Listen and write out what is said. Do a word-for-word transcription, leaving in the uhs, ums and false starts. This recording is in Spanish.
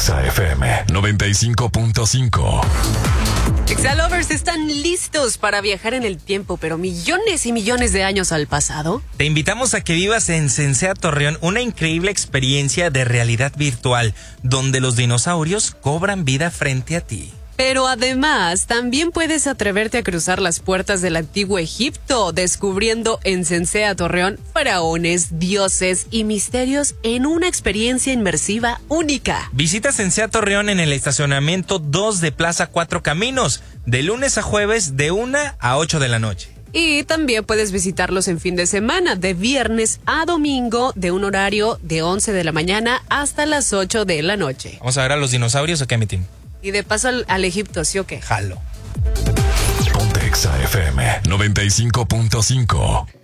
Exa F M noventa y cinco punto cinco. Exa Lovers están listos para viajar en el tiempo, pero millones y millones de años al pasado. Te invitamos a que vivas en Sensea Torreón una increíble experiencia de realidad virtual, donde los dinosaurios cobran vida frente a ti. Pero además, también puedes atreverte a cruzar las puertas del antiguo Egipto, descubriendo en Sensea Torreón faraones, dioses y misterios en una experiencia inmersiva única. Visita Sensea Torreón en el estacionamiento dos de Plaza Cuatro Caminos, de lunes a jueves de una a ocho de la noche. Y también puedes visitarlos en fin de semana, de viernes a domingo, de un horario de once de la mañana hasta las ocho de la noche. ¿Vamos a ver a los dinosaurios o qué, mi team? Y de paso al, al Egipto, ¿sí o qué? Jalo. Ponte Exa F M noventa y cinco punto cinco.